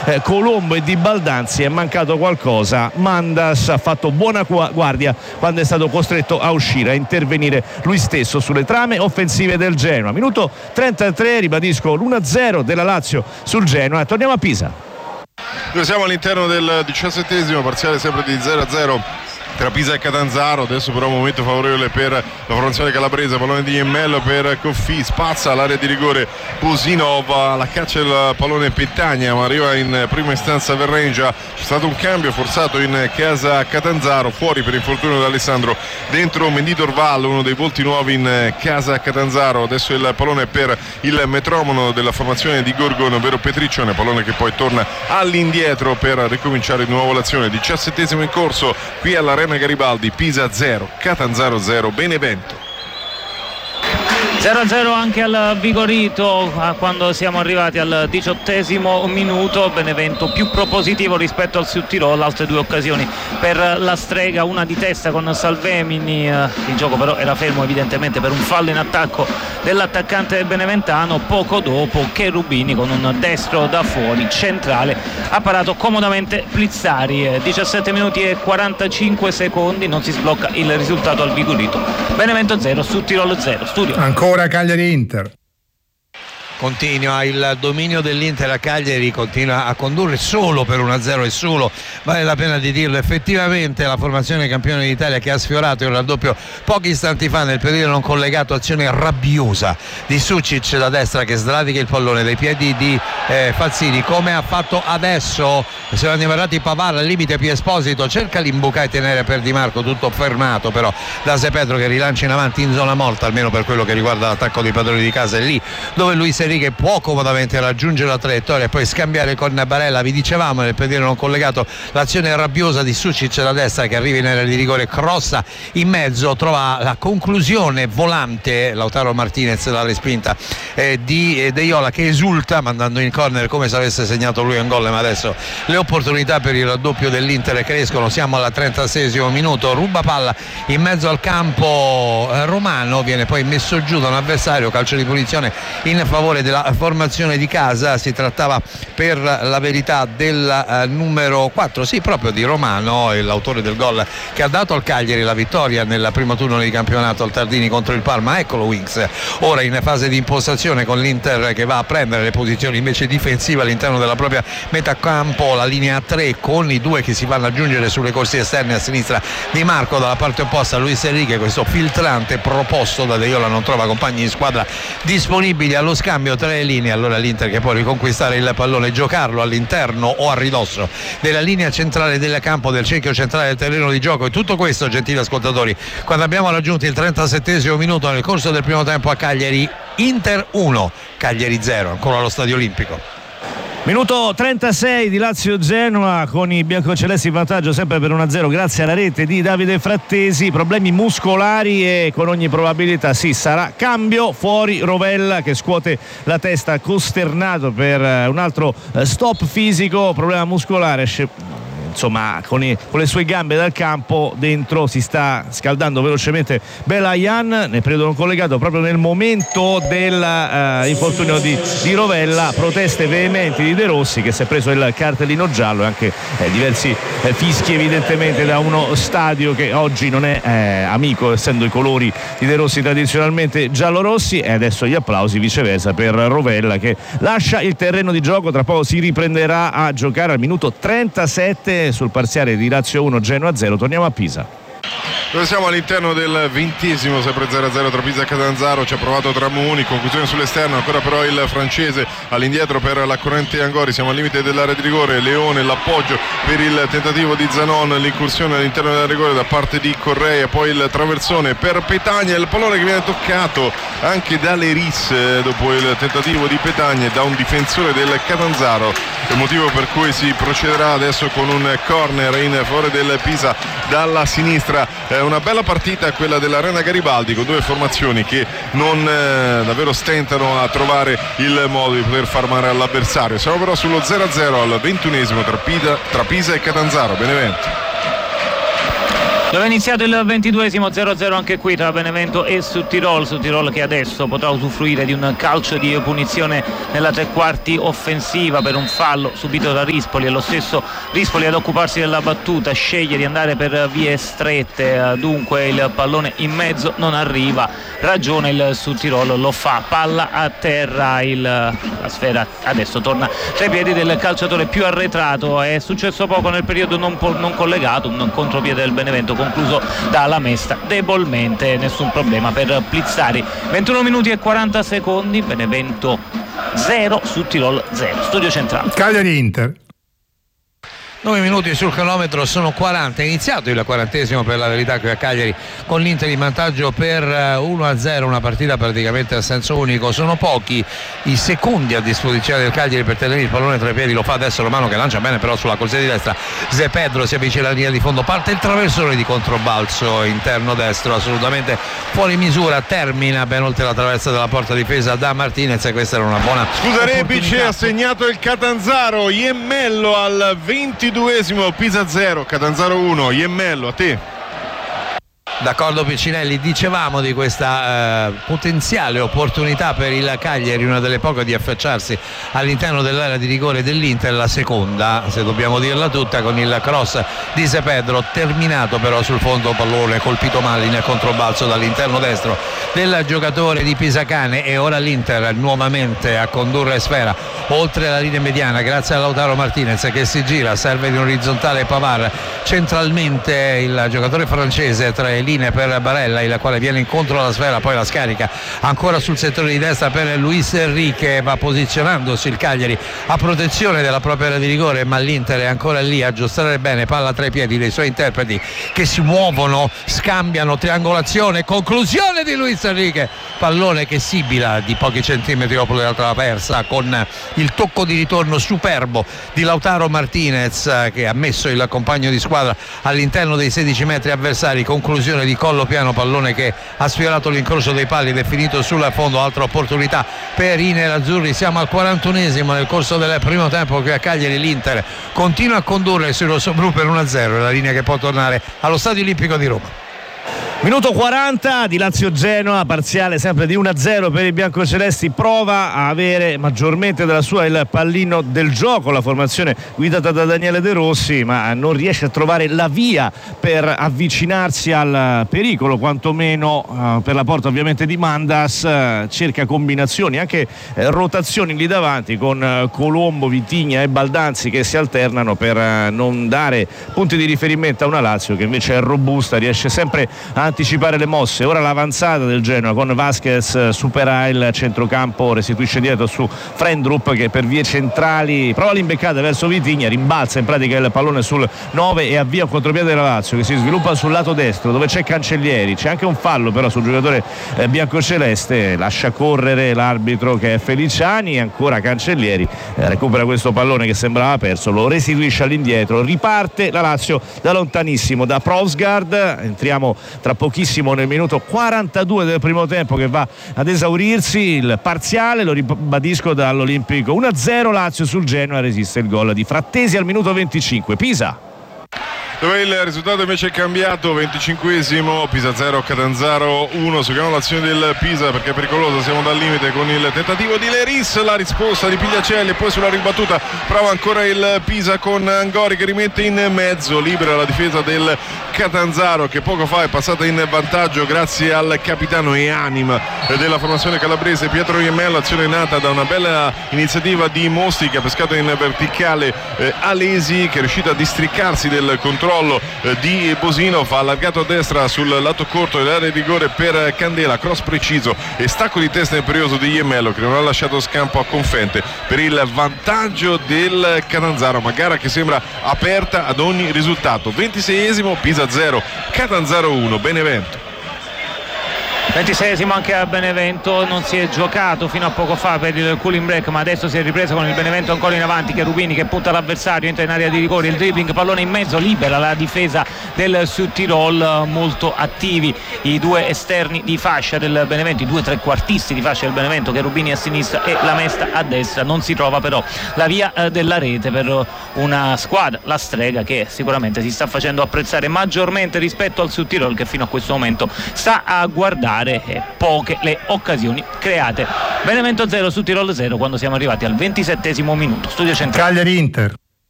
Colombo e Di Baldanzi, è mancato qualcosa. Mandas ha fatto buona guardia quando è stato costretto a uscire, a intervenire lui stesso sulle trame offensive del Genoa. Minuto 33, ribadisco l'1-0 della Lazio sul Genoa. Torniamo a Pisa. Noi siamo all'interno del 17esimo, parziale sempre di 0-0 tra Pisa e Catanzaro. Adesso però un momento favorevole per la formazione calabrese, pallone di Gemmello per Coffì, spazza all'area di rigore Pusinova, la caccia del pallone Petagna, ma arriva in prima istanza Verrengia. C'è stato un cambio forzato in casa Catanzaro, fuori per infortunio di Alessandro, dentro Mendy Dorval, uno dei volti nuovi in casa Catanzaro. Adesso il pallone per il metronomo della formazione di Gorgon, ovvero Petriccione, pallone che poi torna all'indietro per ricominciare di nuovo l'azione. 17esimo in corso qui all'Arena Garibaldi. Pisa 0, Catanzaro 0, Benevento 0-0 anche al Vigorito quando siamo arrivati al 18esimo minuto. Benevento più propositivo rispetto al Südtirol, altre due occasioni per la Strega, una di testa con Salvemini, il gioco però era fermo evidentemente per un fallo in attacco dell'attaccante beneventano. Poco dopo Cherubini con un destro da fuori centrale ha parato comodamente Plizzari. 17 minuti e 45 secondi, non si sblocca il risultato al Vigorito. Benevento 0, Südtirol 0. Studio ancora Cagliari-Inter. Continua il dominio dell'Inter a Cagliari, continua a condurre solo per 1-0 e solo, vale la pena di dirlo, effettivamente la formazione campione d'Italia che ha sfiorato il raddoppio pochi istanti fa nel periodo non collegato, azione rabbiosa di Sucic da destra che sradica il pallone dai piedi di Falsini, come ha fatto adesso. Se ne andiamo arrivati Pavard al limite, più Esposito cerca l'imbuca e tenere per Di Marco, tutto fermato però da Se Pedro che rilancia in avanti in zona morta, almeno per quello che riguarda l'attacco dei padroni di casa. È lì dove lui che può comodamente raggiungere la traiettoria e poi scambiare con Barella. Vi dicevamo nel pedire non collegato l'azione rabbiosa di Sucic da destra che arriva in area di rigore, crossa in mezzo, trova la conclusione volante Lautaro Martinez, la respinta di De Iola che esulta mandando in corner come se avesse segnato lui un gol, ma adesso le opportunità per il raddoppio dell'Inter crescono. Siamo al 36esimo minuto, ruba palla in mezzo al campo Romano, viene poi messo giù da un avversario, calcio di punizione in favore della formazione di casa. Si trattava per la verità del numero 4, sì, proprio di Romano, l'autore del gol che ha dato al Cagliari la vittoria nel primo turno di campionato al Tardini contro il Parma. Eccolo Winks ora in fase di impostazione con l'Inter che va a prendere le posizioni invece difensive all'interno della propria metà campo, la linea 3 con i due che si vanno ad aggiungere sulle corsie esterne. A sinistra Di Marco, dalla parte opposta Luis Enrique, questo filtrante proposto da De Iola non trova compagni di squadra disponibili allo scambio tra le linee. Allora l'Inter che può riconquistare il pallone, giocarlo all'interno o a ridosso della linea centrale del campo, del cerchio centrale del terreno di gioco. E tutto questo, gentili ascoltatori, quando abbiamo raggiunto il 37esimo minuto nel corso del primo tempo a Cagliari. Inter 1, Cagliari 0, ancora allo Stadio Olimpico. Minuto 36 di Lazio-Genoa con i biancocelesti in vantaggio sempre per 1-0 grazie alla rete di Davide Frattesi. Problemi muscolari e con ogni probabilità sì, sarà cambio. Fuori Rovella che scuote la testa costernato per un altro stop fisico, problema muscolare. Insomma con le sue gambe dal campo, dentro si sta scaldando velocemente Belayan nel periodo non collegato proprio nel momento dell'infortunio di Rovella. Proteste veementi di De Rossi che si è preso il cartellino giallo e anche diversi fischi evidentemente da uno stadio che oggi non è amico, essendo i colori di De Rossi tradizionalmente giallorossi. E adesso gli applausi viceversa per Rovella che lascia il terreno di gioco, tra poco si riprenderà a giocare al minuto 37 sul parziale di Lazio 1 Genoa 0. Torniamo a Pisa. Noi siamo all'interno del 20esimo, sempre 0-0 tra Pisa e Catanzaro. Ci ha provato Tramuni, conclusione sull'esterno, ancora però il francese all'indietro per la corrente Angori. Siamo al limite dell'area di rigore, Leone l'appoggio per il tentativo di Zanon, l'incursione all'interno dell'area di rigore da parte di Correa, poi il traversone per Petagna, il pallone che viene toccato anche da Leris dopo il tentativo di Petagna da un difensore del Catanzaro, il motivo per cui si procederà adesso con un corner in favore del Pisa dalla sinistra. Una bella partita quella dell'Arena Garibaldi con due formazioni che non davvero stentano a trovare il modo di poter far male all'avversario. Siamo però sullo 0-0 al 21esimo tra Pisa e Catanzaro. Benevento. Dove è iniziato il 22esimo, 0-0 anche qui tra Benevento e Südtirol che adesso potrà usufruire di un calcio di punizione nella tre quarti offensiva per un fallo subito da Rispoli, e lo stesso Rispoli ad occuparsi della battuta sceglie di andare per vie strette, dunque il pallone in mezzo non arriva, ragione il Südtirol, lo fa, palla a terra, la sfera adesso torna tra i piedi del calciatore più arretrato. È successo poco nel periodo non collegato, un contropiede del Benevento concluso da Lamesta debolmente, nessun problema per Plizzari. 21 minuti e 40 secondi, Benevento 0, Südtirol 0. Studio centrale. Cagliari Inter. 9 minuti sul cronometro, sono 40, è iniziato il 40esimo per la verità qui a Cagliari, con l'Inter in vantaggio per 1-0, una partita praticamente a senso unico. Sono pochi i secondi a disposizione del Cagliari per tenere il pallone tra i piedi, lo fa adesso Romano che lancia bene però sulla corsia di destra, Zé Pedro si avvicina alla linea di fondo, parte il traversone di controbalzo interno destro, assolutamente fuori misura, termina ben oltre la traversa della porta difesa da Martinez, e questa era una buona Rebic ha segnato il Catanzaro, Iemmello al 22esimo, Pisa 0, Catanzaro 1, Iemmello, a te. D'accordo Piccinelli, dicevamo di questa potenziale opportunità per il Cagliari, una delle poche di affacciarsi all'interno dell'area di rigore dell'Inter, la seconda se dobbiamo dirla tutta, con il cross di Zé Pedro, terminato però sul fondo pallone colpito male in controbalzo dall'interno destro del giocatore di Pisacane, e ora l'Inter nuovamente a condurre sfera oltre la linea mediana grazie a Lautaro Martinez che si gira, serve in orizzontale Pavard, centralmente il giocatore francese tra le linee per Barella, il quale viene incontro alla sfera, poi la scarica ancora sul settore di destra per Luis Enrique, va posizionandosi il Cagliari a protezione della propria area di rigore, ma l'Inter è ancora lì a giostrare bene, palla tra i piedi dei suoi interpreti che si muovono, scambiano, triangolazione, conclusione di Luis Enrique, pallone che sibila di pochi centimetri dopo la traversa, con il tocco di ritorno superbo di Lautaro Martinez che ha messo il compagno di squadra all'interno dei 16 metri avversari, conclusione di collo piano, pallone che ha sfiorato l'incrocio dei pali ed è finito sul fondo. Altra opportunità per i nerazzurri, siamo al 41esimo nel corso del primo tempo qui a Cagliari, l'Inter continua a condurre sui rossoblu per 1-0, è la linea che può tornare allo Stadio Olimpico di Roma. Minuto 40 di Lazio-Genoa, parziale sempre di 1-0 per i biancocelesti, prova a avere maggiormente della sua il pallino del gioco la formazione guidata da Daniele De Rossi, ma non riesce a trovare la via per avvicinarsi al pericolo, quantomeno per la porta ovviamente di Mandas, cerca combinazioni, anche rotazioni lì davanti con Colombo, Vitigna e Baldanzi che si alternano per non dare punti di riferimento a una Lazio che invece è robusta, riesce sempre a anticipare le mosse. Ora l'avanzata del Genoa con Vasquez, supera il centrocampo, restituisce dietro su Frendrup che per vie centrali prova l'imbeccata verso Vitigna, rimbalza in pratica il pallone sul 9 e avvia un contropiede della Lazio che si sviluppa sul lato destro dove c'è Cancellieri, c'è anche un fallo però sul giocatore biancoceleste, lascia correre l'arbitro che è Feliciani, ancora Cancellieri recupera questo pallone che sembrava perso, lo restituisce all'indietro, riparte la Lazio da lontanissimo da Prosgard. Entriamo tra pochissimo nel minuto 42 del primo tempo che va ad esaurirsi, il parziale lo ribadisco dall'Olimpico 1-0 Lazio sul Genoa, resiste il gol di Frattesi al minuto 25. Pisa, dove il risultato invece è cambiato, 25esimo, Pisa 0, Catanzaro 1. Seguiamo l'azione del Pisa perché è pericolosa, siamo dal limite con il tentativo di Leris, la risposta di Pigliacelli e poi sulla ribattuta prova ancora il Pisa con Angori che rimette in mezzo, libera la difesa del Catanzaro che poco fa è passata in vantaggio grazie al capitano e anima della formazione calabrese Pietro Iemmello, azione nata da una bella iniziativa di Mosti che ha pescato in verticale Alesi che è riuscito a districarsi del controllo di Bosino, fa allargato a destra sul lato corto dell'area di rigore per Candela, cross preciso e stacco di testa imperioso di Iemmello che non ha lasciato scampo a Confente per il vantaggio del Catanzaro, ma gara che sembra aperta ad ogni risultato. 26esimo, Pisa 0, Catanzaro 1, Benevento. 26esimo anche a Benevento, non si è giocato fino a poco fa per il cooling break, ma adesso si è ripreso con il Benevento ancora in avanti. Cherubini che punta l'avversario, entra in area di rigore, il dribbling, pallone in mezzo, libera la difesa del Südtirol, molto attivi i due esterni di fascia del Benevento, i due trequartisti di fascia del Benevento, Cherubini a sinistra e La Mesta a destra. Non si trova però la via della rete per una squadra, la Strega, che sicuramente si sta facendo apprezzare maggiormente rispetto al Südtirol, che fino a questo momento sta a guardare poche le occasioni create. Benevento 0, Südtirol 0 quando siamo arrivati al 27esimo minuto. Studio centrale. Cagliari Inter.